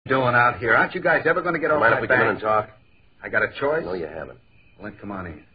doing out here? Aren't you guys ever going to get off Mind my if we come in back? and talk? I got a choice? No, you haven't. Well, then come on in.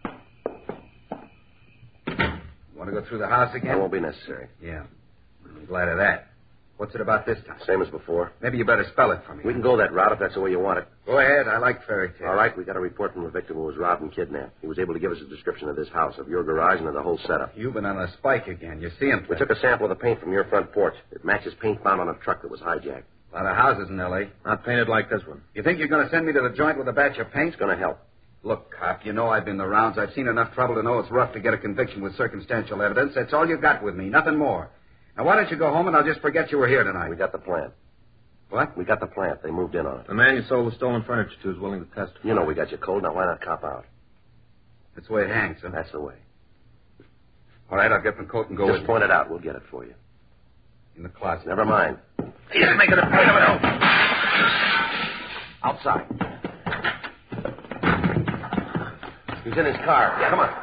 Want to go through the house again? That won't be necessary. Yeah. I'm glad of that. What's it about this time? Same as before. Maybe you better spell it for me. We can go that route if that's the way you want it. Go ahead. I like fairy tales. All right, we got a report from a victim who was robbed and kidnapped. He was able to give us a description of this house, of your garage, and of the whole setup. You've been on a spike again. You see him. We took a sample of the paint from your front porch. It matches paint found on a truck that was hijacked. A lot of houses in L.A. Not painted like this one. You think you're going to send me to the joint with a batch of paint? It's going to help. Look, cop, you know I've been the rounds. I've seen enough trouble to know it's rough to get a conviction with circumstantial evidence. That's all you got with me, nothing more. Now, why don't you go home and I'll just forget you were here tonight? We got the plant. What? We got the plant. They moved in on it. The man you sold the stolen furniture to is willing to testify. You know we got you cold. Now, why not cop out? That's the way it hangs, huh? That's the way. All right, I'll get my coat and go Just with point it out. We'll get it for you. in the closet. Never mind. He's making a point of it all. Outside. He's in his car. Yeah. Come on.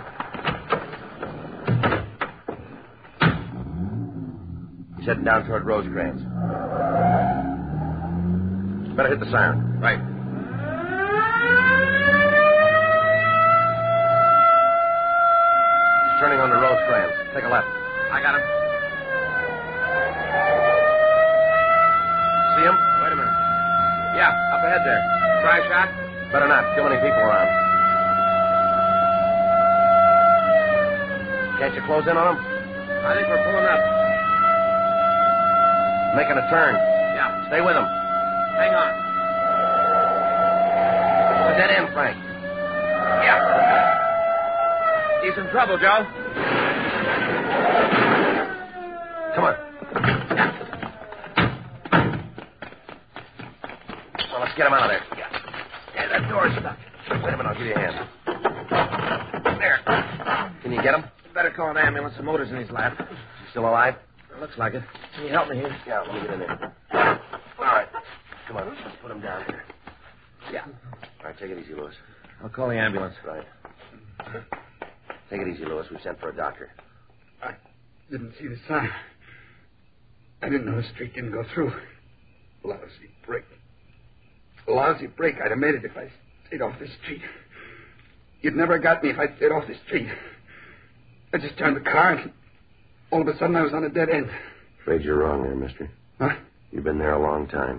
He's heading down toward Rosecrans. Better hit the siren. Right. He's turning onto Rosecrans. Take a left. I got him. See him? Wait a minute. Yeah, up ahead there. Try a shot? Better not. Too many people around. Can't you close in on him? I think we're pulling up. Making a turn. Yeah. Stay with him. Hang on. Put that in, Frank. Yeah. He's in trouble, Joe. Come on. Well, let's get him out of there. Yeah, that door's stuck. Wait a minute, I'll give you a hand. There. Can you get him? Better call an ambulance. The motor's in his lap. Is he still alive? Looks like it. Can you help me here? Yeah, let me get in there. All right. Come on, let's put him down here. Yeah. All right, take it easy, Lewis. I'll call the ambulance. Right. Take it easy, Lewis. We've sent for a doctor. I didn't see the sign. I didn't know the street didn't go through. Lousy break. Lousy break. I'd have made it if I stayed off the street. You'd never got me if I'd stayed off the street. I just turned the car and all of a sudden I was on a dead end. Afraid you're wrong there, mister. Huh? You've been there a long time.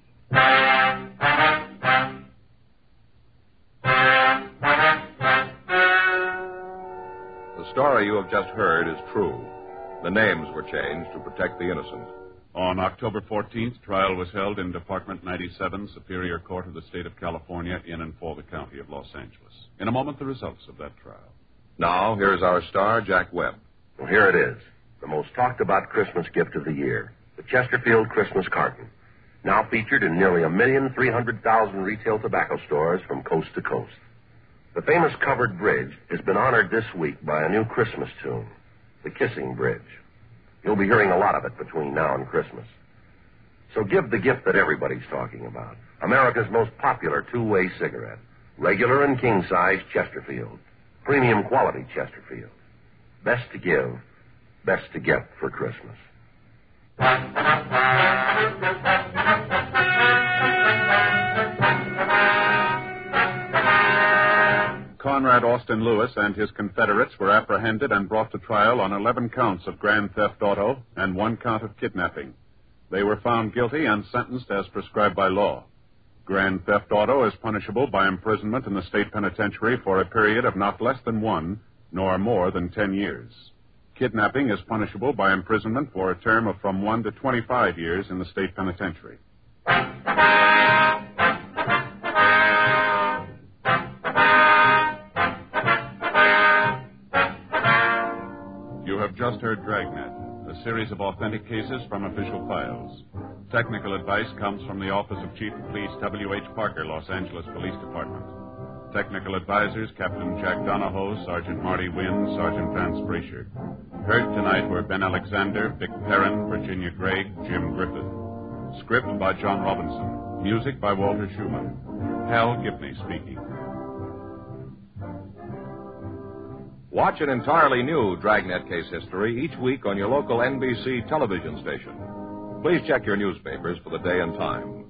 The story you have just heard is true. The names were changed to protect the innocent. On October 14th, trial was held in Department 97, Superior Court of the State of California, in and for the County of Los Angeles. In a moment, the results of that trial. Now, here's our star, Jack Webb. Well, here it is. The most talked about Christmas gift of the year. The Chesterfield Christmas Carton. Now featured in nearly 1,300,000 retail tobacco stores from coast to coast. The famous covered bridge has been honored this week by a new Christmas tune, The Kissing Bridge. You'll be hearing a lot of it between now and Christmas. So give the gift that everybody's talking about. America's most popular two-way cigarette. Regular and king-size Chesterfield. Premium quality Chesterfield. Best to give, best to get for Christmas. Conrad Austin Lewis and his Confederates were apprehended and brought to trial on 11 counts of grand theft auto and 1 count of kidnapping. They were found guilty and sentenced as prescribed by law. Grand theft auto is punishable by imprisonment in the state penitentiary for a period of not less than 1, nor more than 10 years. Kidnapping is punishable by imprisonment for a term of from 1 to 25 years in the state penitentiary. You have just heard Dragnet, a series of authentic cases from official files. Technical advice comes from the Office of Chief of Police W.H. Parker, Los Angeles Police Department. Technical advisors, Captain Jack Donahoe, Sergeant Marty Wynn, Sergeant Vance Brasher. Heard tonight were Ben Alexander, Vic Perrin, Virginia Gregg, Jim Griffith. Script by John Robinson. Music by Walter Schumann. Hal Gibney speaking. Watch an entirely new Dragnet case history each week on your local NBC television station. Please check your newspapers for the day and time.